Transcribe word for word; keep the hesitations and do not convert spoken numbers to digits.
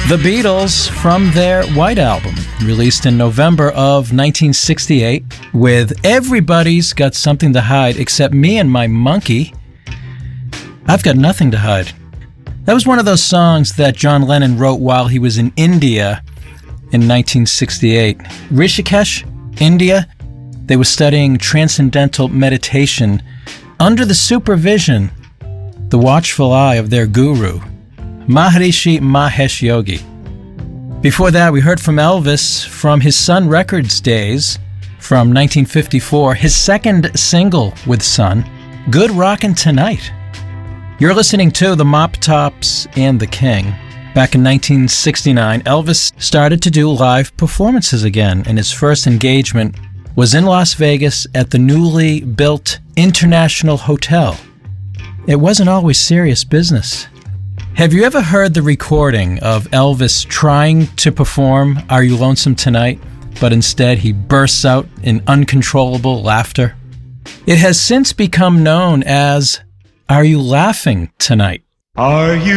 The Beatles from their White Album, released in November of nineteen sixty-eight, with Everybody's Got Something to Hide Except Me and My Monkey. I've got nothing to hide. That was one of those songs that John Lennon wrote while he was in India in nineteen sixty-eight. Rishikesh, India. They were studying transcendental meditation under the supervision, the watchful eye of their guru, Maharishi Mahesh Yogi. Before that, we heard from Elvis from his Sun Records days from nineteen fifty-four, his second single with Sun, Good Rockin' Tonight. You're listening to the Mop Tops and the King. Back in nineteen sixty-nine, Elvis started to do live performances again, and his first engagement was in Las Vegas at the newly built International Hotel. It wasn't always serious business. Have you ever heard the recording of Elvis trying to perform Are You Lonesome Tonight, but instead he bursts out in uncontrollable laughter? It has since become known as Are You Laughing Tonight? Are you